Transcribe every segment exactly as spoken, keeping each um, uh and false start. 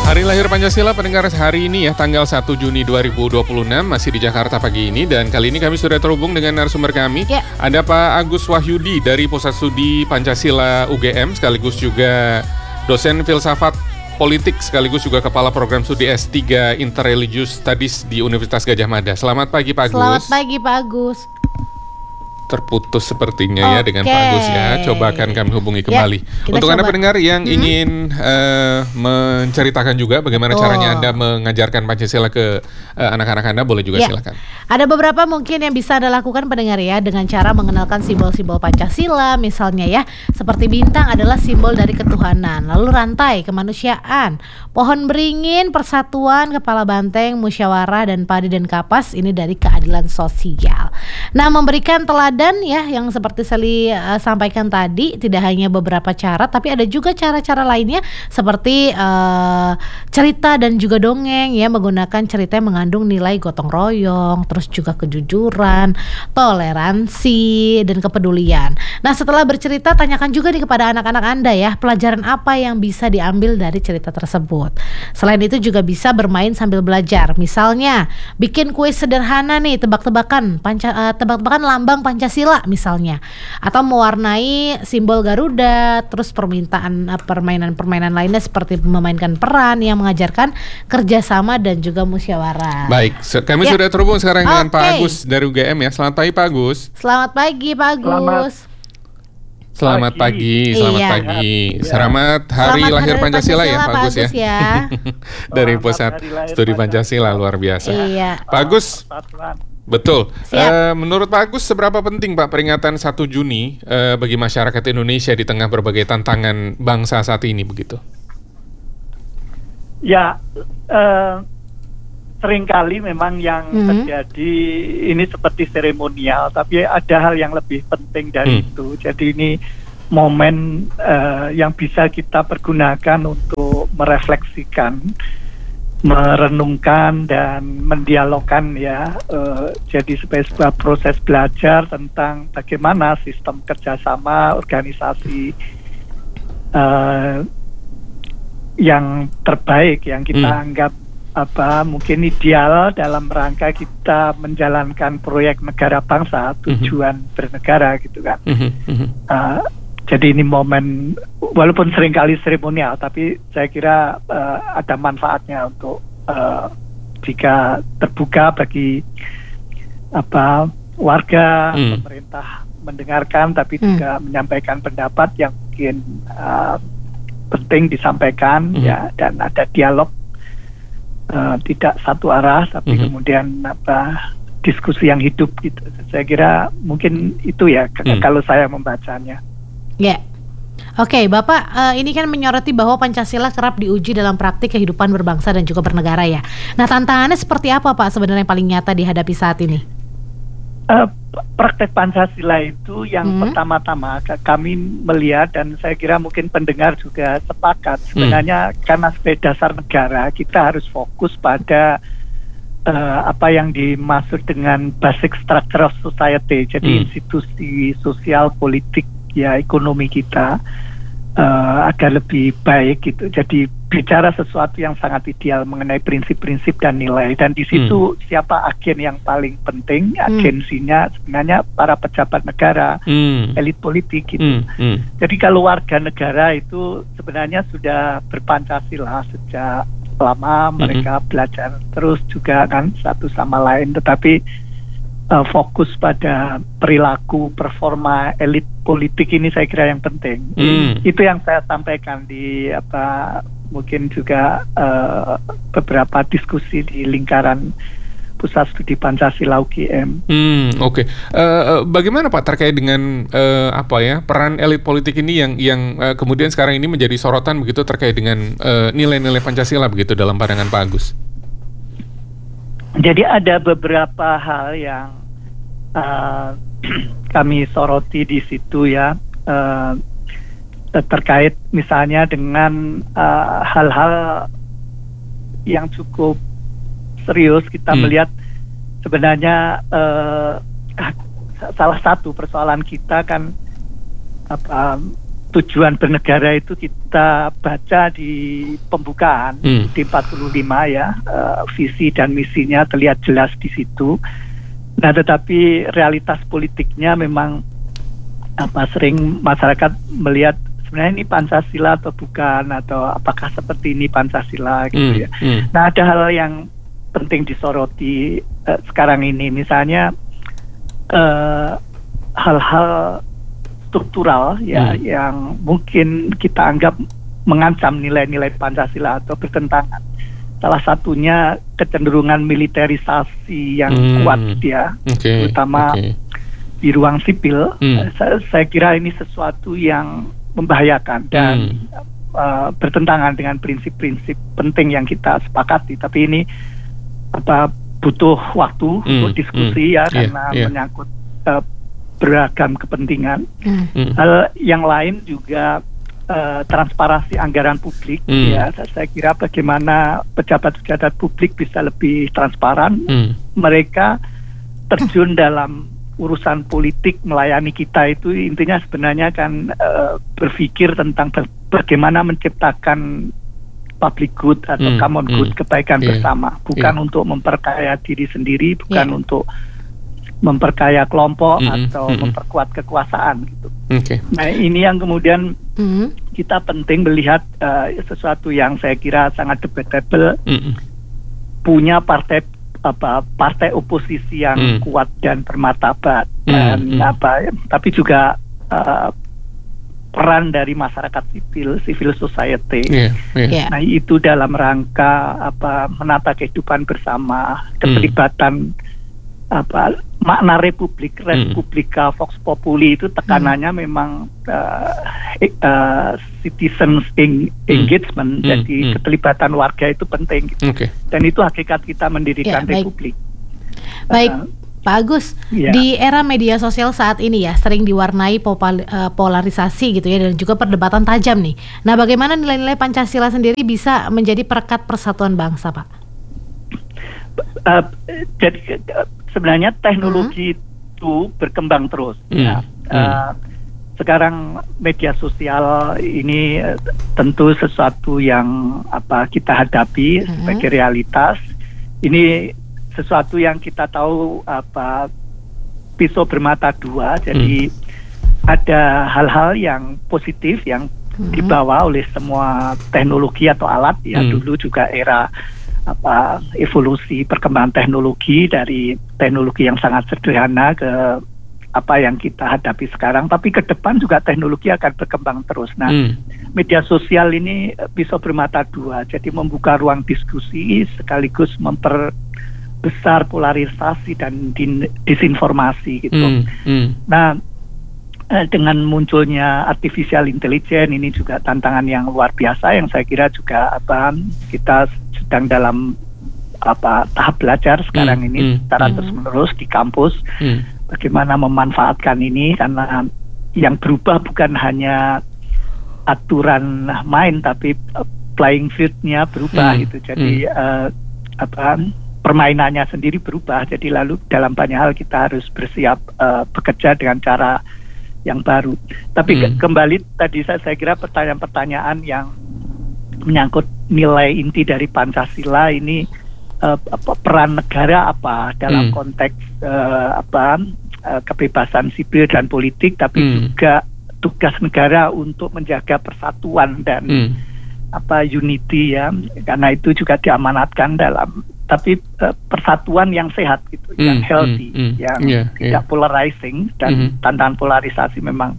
Hari lahir Pancasila pendengar hari ini ya, tanggal satu Juni dua ribu dua puluh enam, masih di Jakarta pagi ini. Dan kali ini kami sudah terhubung dengan narasumber kami. Ya. Ada Pak Agus Wahyudi dari Pusat Studi Pancasila U G M, sekaligus juga dosen filsafat politik, sekaligus juga Kepala Program Studi S tiga Interreligious Studies di Universitas Gadjah Mada. Selamat pagi Pak Agus. Selamat pagi Pak Agus. Terputus sepertinya ya Oke. dengan Pak Agus ya. Coba akan kami hubungi kembali. Ya, kita Untuk Anda coba. pendengar yang Hmm. ingin uh, menceritakan juga bagaimana Betul. caranya Anda mengajarkan Pancasila ke uh, anak-anak Anda, boleh juga Ya. silakan. Ada beberapa mungkin yang bisa Anda lakukan pendengar ya, dengan cara mengenalkan simbol-simbol Pancasila misalnya ya. Seperti bintang adalah simbol dari ketuhanan, lalu rantai kemanusiaan, pohon beringin persatuan, kepala banteng musyawarah, dan padi dan kapas ini dari keadilan sosial. Nah, memberikan teladan ya yang seperti Sally uh, sampaikan tadi, tidak hanya beberapa cara tapi ada juga cara-cara lainnya seperti uh, cerita dan juga dongeng ya, menggunakan cerita yang mengandung nilai gotong royong, terus juga kejujuran, toleransi, dan kepedulian. Nah, setelah bercerita, tanyakan juga nih kepada anak-anak Anda ya, pelajaran apa yang bisa diambil dari cerita tersebut. Selain itu juga bisa bermain sambil belajar. Misalnya, bikin kuis sederhana nih, tebak-tebakan panca, uh, tebak-tebakan lambang Pancasila misalnya, atau mewarnai simbol Garuda, terus permintaan uh, permainan-permainan lainnya seperti memainkan peran yang mengajarkan kerjasama dan juga musyawarah. Baik, se- kami Ya. sudah terhubung sekarang dengan Oke. Pak Agus dari U G M ya. Selamat pagi Pak Agus. Selamat pagi Pak Agus. Selamat pagi, selamat Iya. pagi. Iya. Selamat Hari Selamat Lahir Hari Pancasila, ya Pancasila, Pak Agus ya. ya. Dari Selamat Pusat Hari Lahir Studi Pancasila, Pancasila. luar biasa. Iya. Pak Agus, Persatuan. betul. Siap. Eh, menurut Pak Agus, seberapa penting Pak peringatan satu Juni eh, bagi masyarakat Indonesia di tengah berbagai tantangan bangsa saat ini begitu? Ya, eh, seringkali memang yang Mhm. terjadi ini seperti seremonial, tapi ada hal yang lebih penting dari Hmm. itu. Jadi ini momen eh, yang bisa kita pergunakan untuk merefleksikan, merenungkan dan mendialogkan ya. Eh, jadi sebagai sebuah proses belajar tentang bagaimana sistem kerjasama organisasi eh, yang terbaik yang kita Hmm. anggap apa mungkin ideal dalam rangka kita menjalankan proyek negara bangsa, tujuan bernegara gitu kan. Mhm, mhm. Uh, jadi ini momen walaupun seringkali seremonial, tapi saya kira uh, ada manfaatnya untuk uh, jika terbuka bagi apa warga, Hmm. pemerintah mendengarkan, tapi Hmm. juga menyampaikan pendapat yang mungkin uh, penting disampaikan Hmm. ya, dan ada dialog uh, tidak satu arah, tapi Hmm. kemudian apa diskusi yang hidup gitu. Saya kira mungkin itu ya k- Hmm. kalau saya membacanya. Ya. Oke, Bapak eh, ini kan menyoroti bahwa Pancasila kerap diuji dalam praktik kehidupan berbangsa dan juga bernegara ya. Nah, tantangannya seperti apa Pak sebenarnya yang paling nyata dihadapi saat ini? Uh, p- praktek Pancasila itu yang Hmm. pertama-tama k- kami melihat, dan saya kira mungkin pendengar juga sepakat, sebenarnya karena sebagai dasar negara kita harus fokus pada uh, apa yang dimaksud dengan basic structure of society, jadi Hmm. institusi sosial, politik, ya ekonomi kita uh, agar lebih baik gitu. Jadi bicara sesuatu yang sangat ideal mengenai prinsip-prinsip dan nilai, dan di situ siapa agen yang paling penting, agensinya sebenarnya para pejabat negara, Hmm. elit politik gitu. Hmm. Hmm. Jadi kalau warga negara itu sebenarnya sudah berpancasila sejak lama, mereka belajar terus juga kan satu sama lain, tetapi uh, fokus pada perilaku performa elit politik ini saya kira yang penting. Hmm. Itu yang saya sampaikan di apa mungkin juga uh, beberapa diskusi di lingkaran Pusat Studi Pancasila U G M. Hmm, oke. Eh, eh, bagaimana Pak terkait dengan eh, apa ya peran elit politik ini yang yang eh, kemudian sekarang ini menjadi sorotan begitu terkait dengan eh, nilai-nilai Pancasila begitu dalam pandangan Pak Agus? Jadi ada beberapa hal yang uh, kami soroti di situ ya, uh, terkait misalnya dengan uh, hal-hal yang cukup serius. Kita Hmm. melihat sebenarnya uh, salah satu persoalan kita kan apa tujuan bernegara itu kita baca di pembukaan Hmm. di empat puluh lima ya, uh, visi dan misinya terlihat jelas di situ. Nah, tetapi realitas politiknya memang apa sering masyarakat melihat sebenarnya ini Pancasila atau bukan, atau apakah seperti ini Pancasila gitu Hmm. ya. Hmm. Nah, ada hal yang penting disoroti uh, sekarang ini, misalnya uh, hal-hal struktural ya Hmm. yang mungkin kita anggap mengancam nilai-nilai Pancasila atau bertentangan. Salah satunya kecenderungan militerisasi yang Hmm. kuat ya, Oke, terutama oke. di ruang sipil. Hmm. Saya, saya kira ini sesuatu yang membahayakan dan uh, bertentangan dengan prinsip-prinsip penting yang kita sepakati. Tapi ini apa butuh waktu Hmm. untuk diskusi Hmm. ya, Iya, karena iya. menyangkut uh, beragam kepentingan. Hmm. Hmm. Hal yang lain juga uh, transparansi anggaran publik. Hmm. Ya, saya, saya kira bagaimana pejabat-pejabat publik bisa lebih transparan. Hmm. Mereka terjun dalam urusan politik melayani kita itu intinya sebenarnya kan uh, berpikir tentang ber- bagaimana menciptakan public good atau Hmm. common good, Hmm. kebaikan Yeah. bersama, bukan Yeah. untuk memperkaya diri sendiri, bukan Yeah. untuk memperkaya kelompok Mm-mm. atau Mm-mm. memperkuat kekuasaan gitu. Oke. Nah, ini yang kemudian Hmm. kita penting melihat uh, sesuatu yang saya kira sangat debatable, Mm-mm. punya partai apa partai oposisi yang Hmm. kuat dan bermartabat, Hmm, dan hmm. apa tapi juga uh, peran dari masyarakat sipil, civil society. Iya, iya. Ya. Nah, itu dalam rangka apa menata kehidupan bersama, keterlibatan apa makna republik, Republika Vox Populi itu tekanannya memang uh, eh, uh, citizens en- engagement, Hmm. jadi Hmm. keterlibatan warga itu penting gitu. Oke. Dan itu hakikat kita mendirikan Ya, baik. republik. Baik, Uh, Pak Agus, Iya. di era media sosial saat ini ya sering diwarnai popal- eh, polarisasi gitu ya, dan juga perdebatan tajam nih. Nah, bagaimana nilai-nilai Pancasila sendiri bisa menjadi perekat persatuan bangsa, Pak? uh, jadi uh, sebenarnya teknologi itu berkembang terus. Hmm. Ya. Hmm. Uh, sekarang media sosial ini uh, tentu sesuatu yang apa kita hadapi Hmm. sebagai realitas. Ini sesuatu yang kita tahu apa pisau bermata dua. Jadi ada hal-hal yang positif yang Hmm. dibawa oleh semua teknologi atau alat ya. Hmm. Dulu juga era apa evolusi perkembangan teknologi dari teknologi yang sangat sederhana ke apa yang kita hadapi sekarang, tapi ke depan juga teknologi akan berkembang terus. Nah, Hmm. media sosial ini bisa bermata dua, jadi membuka ruang diskusi sekaligus memperbesar polarisasi dan din- disinformasi gitu. Hmm. Hmm. Nah, eh, dengan munculnya artificial intelligence ini juga tantangan yang luar biasa yang saya kira juga apa kita sedang dalam apa tahap belajar sekarang Hmm, ini hmm, secara hmm. terus-menerus di kampus, Hmm. bagaimana memanfaatkan ini, karena yang berubah bukan hanya aturan main tapi uh, playing field-nya berubah Hmm, gitu. Jadi uh, apa permainannya sendiri berubah. Jadi lalu dalam banyak hal kita harus bersiap uh, bekerja dengan cara yang baru. Tapi Hmm. ke- kembali tadi saya, saya kira pertanyaan-pertanyaan yang menyangkut nilai inti dari Pancasila ini, uh, apa, peran negara apa dalam Hmm. konteks uh, apa uh, kebebasan sipil dan politik, tapi Hmm. juga tugas negara untuk menjaga persatuan dan Hmm. apa unity ya, karena itu juga diamanatkan dalam tapi uh, persatuan yang sehat gitu, Hmm, yang healthy, hmm, hmm. yang Yeah, tidak yeah. polarizing, dan Mhm. tantangan polarisasi memang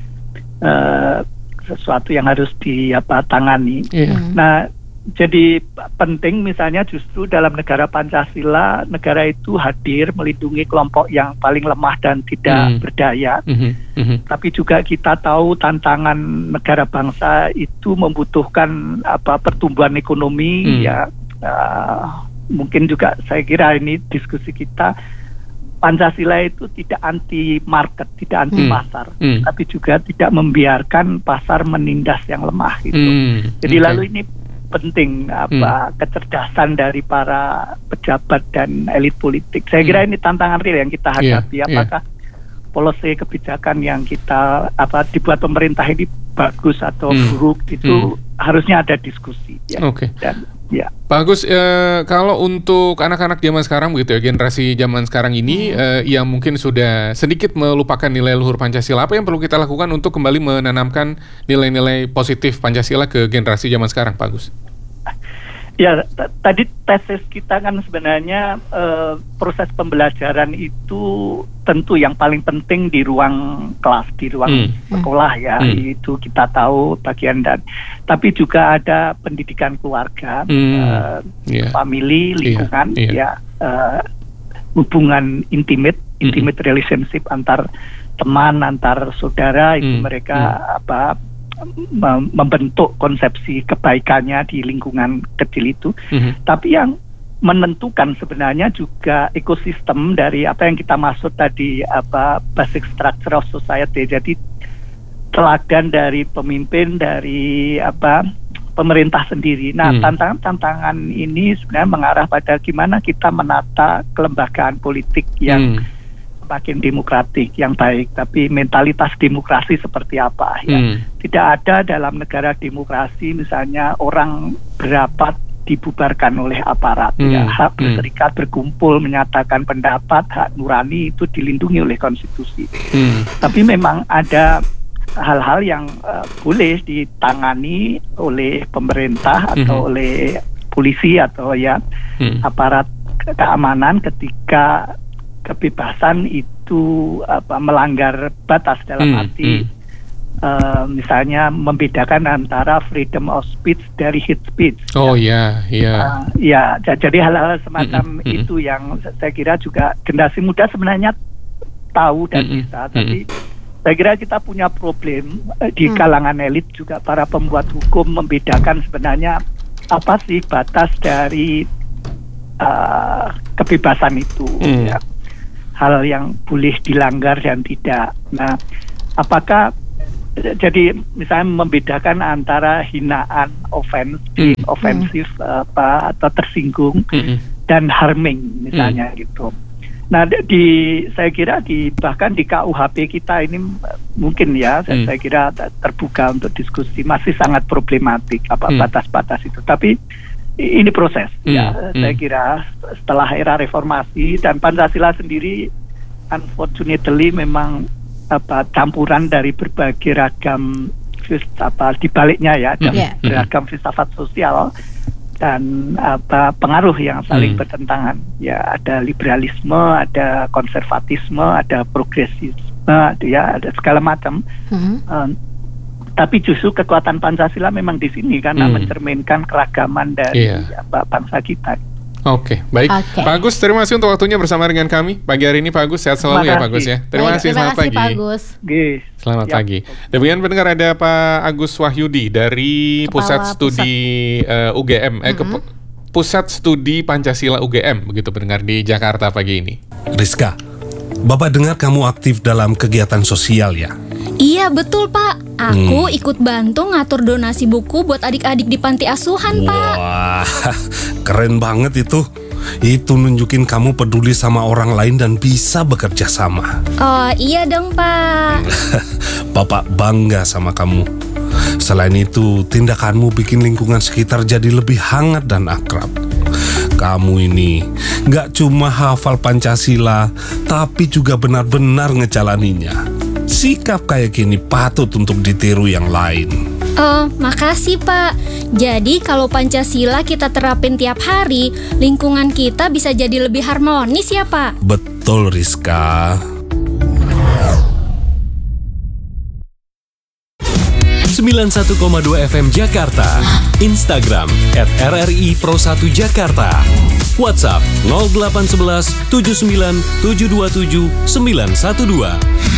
uh, sesuatu yang harus di apa tangani. Iya. Hmm. Nah, jadi penting misalnya justru dalam negara Pancasila, negara itu hadir melindungi kelompok yang paling lemah dan tidak Hmm. berdaya. Mhm. Mhm. Tapi juga kita tahu tantangan negara bangsa itu membutuhkan apa pertumbuhan ekonomi Hmm. ya. Uh, mungkin juga saya kira ini diskusi kita, Pancasila itu tidak anti market, tidak anti Hmm. pasar, Hmm. tapi juga tidak membiarkan pasar menindas yang lemah gitu. Hmm. Jadi Oke. lalu ini penting apa kecerdasan dari para pejabat dan elit politik. Saya kira Hmm. ini tantangan real yang kita Iya, hadapi. iya. Apakah policy kebijakan yang kita apa dibuat pemerintah ini bagus atau Hmm. buruk itu Hmm. harusnya ada diskusi ya. Oke. Dan ya. Pak Agus, eh, kalau untuk anak-anak zaman sekarang begitu ya, generasi zaman sekarang ini eh, yang mungkin sudah sedikit melupakan nilai luhur Pancasila, apa yang perlu kita lakukan untuk kembali menanamkan nilai-nilai positif Pancasila ke generasi zaman sekarang, Pak Agus? Ya, t- tadi tesis kita kan sebenarnya eh, proses pembelajaran itu tentu yang paling penting di ruang kelas, di ruang Hmm. sekolah ya, Hmm. itu kita tahu bagian dan tapi juga ada pendidikan keluarga, Hmm. eh, Iya. family, lingkungan, Iya, iya. ya eh, hubungan intimate, Hmm. intimate relationship antar teman, antar saudara itu Hmm. mereka apa mem- membentuk konsepsi kebaikannya di lingkungan kecil itu. Mhm. Tapi yang menentukan sebenarnya juga ekosistem dari apa yang kita maksud tadi apa basic structure of society. Jadi teladan dari pemimpin, dari apa pemerintah sendiri. Nah, Hmm. tantangan-tantangan ini sebenarnya mengarah pada gimana kita menata kelembagaan politik yang Hmm. semakin demokratik, yang baik. Tapi mentalitas demokrasi seperti apa ya? Hmm. Tidak ada dalam negara demokrasi misalnya orang berapat dibubarkan oleh aparat. Hmm, Ya, hak hmm. berserikat, berkumpul, menyatakan pendapat, hak nurani itu dilindungi oleh konstitusi. Hmm. Tapi memang ada hal-hal yang uh, boleh ditangani oleh pemerintah atau Mhm. oleh polisi atau ya Hmm. aparat ke- keamanan ketika kebebasan itu apa melanggar batas dalam Hmm, arti hmm. uh, misalnya membedakan antara freedom of speech dari hate speech. Oh ya, ya. Uh, ya, j- jadi hal-hal semacam Mm-mm, mm-mm. itu yang saya kira juga generasi muda sebenarnya tahu dan Mm-mm, bisa, tapi saya kira kita punya problem eh, di Hmm. kalangan elit juga para pembuat hukum membedakan sebenarnya apa sih batas dari uh, kebebasan itu, Hmm. ya. Hal yang boleh dilanggar dan tidak. Nah, apakah jadi misalnya membedakan antara hinaan, offense, being Hmm. ofensif apa atau tersinggung Hmm. dan harming misalnya gitu. Nah, d- di saya kira di bahkan di K U H P kita ini eh, mungkin ya saya, Hmm. saya kira t- terbuka untuk diskusi, masih sangat problematik apa Hmm. batas-batas itu. Tapi i- ini proses Hmm. ya. Hmm. Saya kira setelah era reformasi dan Pancasila sendiri unfortunately memang apa campuran dari berbagai ragam fis- apa di baliknya ya dan Yeah. beragam filsafat sosial dan apa pengaruh yang saling Hmm. bertentangan. Ya, ada liberalisme, ada konservatisme, ada progresisme, ada ya ada segala macam. Hmm. Um, tapi justru kekuatan Pancasila memang di sini karena Hmm. mencerminkan keragaman dari Iya. apa, bangsa kita. Oke, baik. Oke. Pak Agus, terima kasih untuk waktunya bersama dengan kami pagi hari ini. Pak Agus, sehat selalu Terima ya Pak kasih. Agus ya. Terima Baik, kasih, terima selamat kasih pagi. Pak Agus. Oke. Selamat Siap. pagi. Demikian pendengar ada Pak Agus Wahyudi dari Kepala Pusat Studi eh, U G M, eh, ke- Pusat Studi Pancasila U G M, begitu pendengar di Jakarta pagi ini. Rizka, Bapak dengar kamu aktif dalam kegiatan sosial ya? Iya betul Pak, aku ikut bantu ngatur donasi buku buat adik-adik di panti asuhan Pak. Wah, keren banget itu. Itu nunjukin kamu peduli sama orang lain dan bisa bekerja sama. Oh iya dong Pak. Bapak bangga sama kamu. Selain itu, tindakanmu bikin lingkungan sekitar jadi lebih hangat dan akrab. Kamu ini gak cuma hafal Pancasila, tapi juga benar-benar ngejalaninya. Sikap kayak gini patut untuk ditiru yang lain. Oh makasih Pak. Jadi kalau Pancasila kita terapin tiap hari, lingkungan kita bisa jadi lebih harmonis ya Pak. Betul Rizka. sembilan puluh satu koma dua F M Jakarta, Instagram at R R I Pro satu Jakarta, WhatsApp nol delapan satu satu tujuh sembilan tujuh dua tujuh sembilan satu dua.